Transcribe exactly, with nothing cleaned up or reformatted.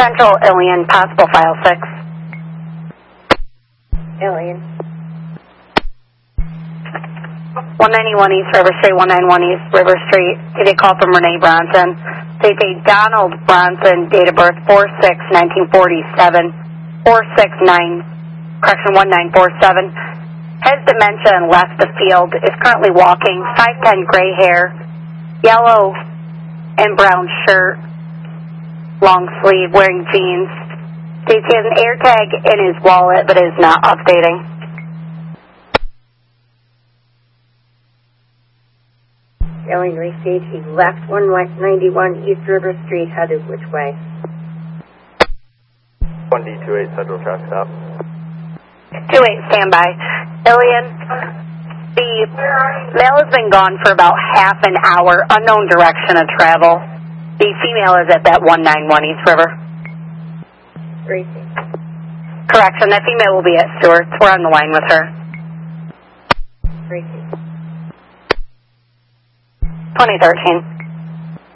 Central Ilion, possible file six. Ilion. one ninety-one East River Street, one ninety-one East River Street. Get a call from Renee Bronson. They say Donald Bronson, date of birth four six nineteen forty-seven, four six nine, correction one nine four seven. Has dementia and left the field. Is currently walking. five ten gray hair, yellow and brown shirt, long sleeve, wearing jeans. States he has an air tag in his wallet, but is not updating. Ilion received. He left one ninety-one East River Street, headed which way? one D twenty-eight Central Track Stop. two eight, standby. Ilion, the male has been gone for about half an hour, unknown direction of travel. The female is at that one ninety-one East River. Received. Correction, that female will be at Stewart's. We're on the line with her. Received. twenty thirteen.